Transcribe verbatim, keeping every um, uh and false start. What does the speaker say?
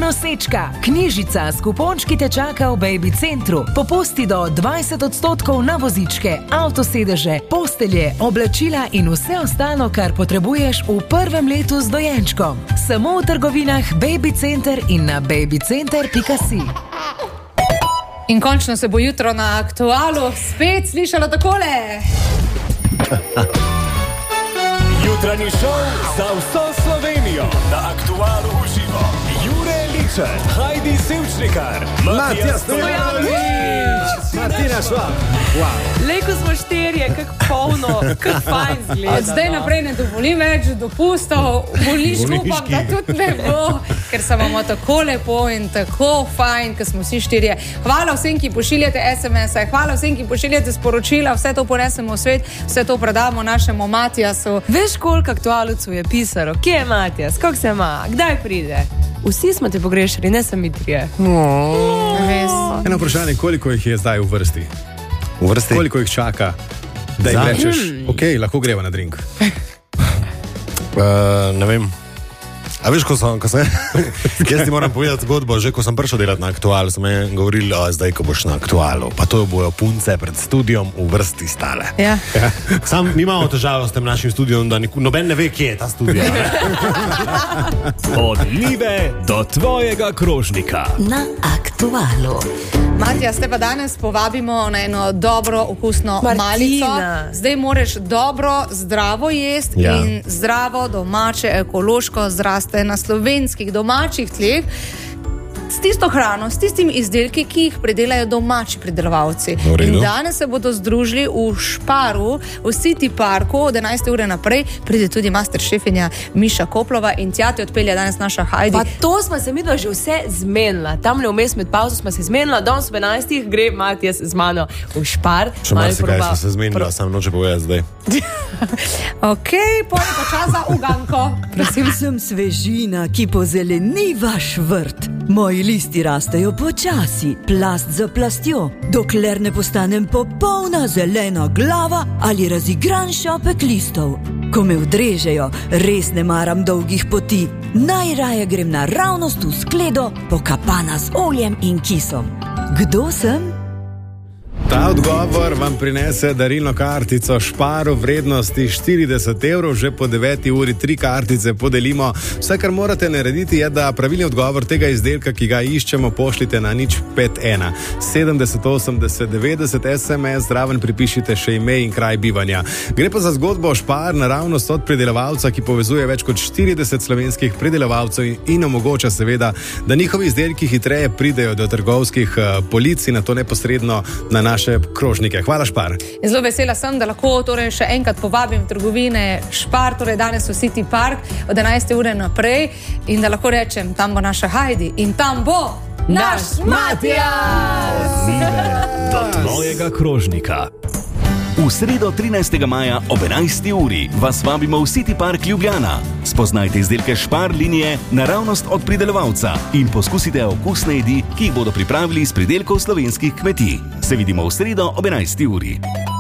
Nosečka, knjižica s kupončki te čaka v Baby Centru. Popusti do dvajset odstotkov na vozičke, avtosedeže, postelje, oblačila in vse ostalo, kar potrebuješ v prvem letu z dojenčkom. Samo v trgovinah Baby Center in na babycenter pika si. In končno se bo jutro na Aktualu spet slišalo takole. Jutranji šov za vso Slovenijo na Aktualu uživo. Jure Ličen, Heidi Sevčnikar, Matija Stojanović, Martina Švab. Wow. Lejko smo štirje, kak polno, kak fajn zgleda. Od zdaj naprej ne dovolim več dopustov, bolniško pa da tudi ne bo, ker se imamo tako lepo in tako fajn, ker smo vsi štirje. Hvala vsem, ki pošiljate es em es-e, hvala vsem, ki pošiljate sporočila, vse to ponesemo v svet, vse to predamo našemu Matijasu. Veš, koliko aktualcev je pisalo? Kje je Matijas? Kako se ima? Kdaj pride? Vsi smo te pogrešali, ne sami trije. No. Eno vprašanje, koliko jih je zdaj v vrsti? V vrsti? Koliko jih čaka, da jim rečeš, Hmm. ok, lahko greva na drink? Uh, ne vem. A veš, ko sem, ko sem jaz ti moram povedati zgodbo, že ko sem prišel delati na Aktualu, so me govorili, o, zdaj, ko boš na Aktualu, pa to bojo punce pred studijom v vrsti stale. Ja. Sam, mi imamo težavo s tem našim studijom, da niku, noben ne ve, kje je ta studija. Od Live do tvojega krožnika. Na Aktualu. Matija, ste pa danes povabimo na eno dobro, okusno Martina. malico. Zdaj moraš dobro, zdravo jesti Ja. in zdravo, domače, ekološko zraste na slovenskih domačih tleh. S tisto hrano, s tistimi izdelki, ki jih pridelajo domači pridelovalci. V redu. In danes se bodo združili v Šparu, v City Parku, od enajste ure naprej pride tudi master šefinja Miša Koplova in tja te odpelje danes naša Heidi. Pa to smo se midva že vse zmenila. Tamle vmes med pauzo smo se zmenila, danes ob enajstih gre Matijas z mano v Špar. Še malo marsikaj proba- smo se zmenila, sam noče povedati zdaj. Ok, pojdi pa čas za uganko. Prosim, sem svežina, ki pozeleni vaš vrt. Moji listi rastejo počasi, plast za plastjo, dokler ne postanem popolna zelena glava ali razigran šopek listov. Ko me vdrežejo, res ne maram dolgih poti. Najraje grem naravnost v skledo, pokapana z oljem in kisom. Kdo sem? Ta odgovor vam prinese darilno kartico Šparu vrednosti štirideset evrov, že po deveti uri tri kartice podelimo. Vse, kar morate narediti, je, da pravilni odgovor tega izdelka, ki ga iščemo, pošljite na nič pet ena sedemdeset osemdeset devetdeset es em es, zraven pripišite še ime in kraj bivanja. Gre pa za zgodbo Špar, naravnost od pridelovalca, ki povezuje več kot štirideset slovenskih pridelovalcev in, in omogoča seveda, da njihovi izdelki hitreje pridejo do trgovskih uh, polic in na to neposredno na naš naše krožnike. Hvala, Špar. Zelo vesela sem, da lahko torej še enkrat povabim trgovine Špar, torej danes v City Park od enajste ure naprej in da lahko rečem, tam bo naša Heidi in tam bo naš Matijas! Do tvojega krožnika. V sredo trinajstega maja ob enajsti uri vas vabimo v City Park Ljubljana. Spoznajte izdelke Špar linije naravnost od pridelovalca in poskusite okusne jedi, ki jih bodo pripravili iz pridelkov slovenskih kmetij. Se vidimo v sredo ob enajsti uri.